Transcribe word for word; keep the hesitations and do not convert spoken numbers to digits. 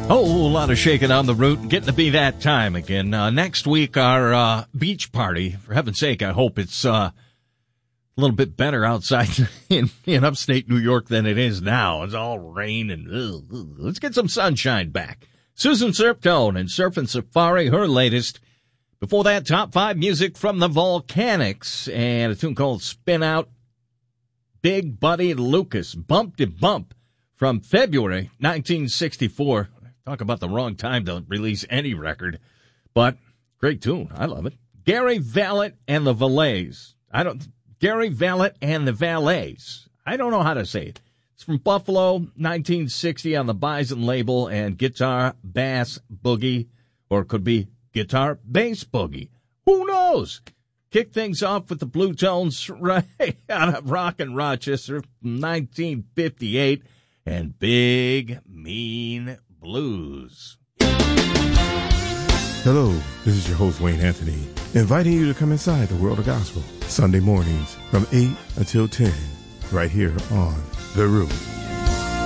whole lot of shaking on the route, getting to be that time again. Uh, next week, our uh, beach party. For heaven's sake, I hope it's uh, a little bit better outside in, in upstate New York than it is now. It's all rain and ugh, ugh. Let's get some sunshine back. Susan Surftone and Surfin' Safari, her latest. Before that, top five music from the Volcanics and a tune called Spin Out. Big Buddy Lucas, Bump to Bump from February nineteen sixty-four. Talk about the wrong time to release any record, but great tune. I love it. Gary Vallet and the Valets. I don't, Gary Vallet and the Valets. I don't know how to say it. It's from Buffalo, nineteen sixty on the Bison label, and Guitar Bass Boogie, or it could be Guitar Bass Boogie. Who knows? Kick things off with the Blue Tones right out of Rockin' Rochester from nineteen fifty-eight and Big Mean Blues. Hello, this is your host, Wayne Anthony, inviting you to come inside the world of gospel Sunday mornings from eight until ten, right here on The Root.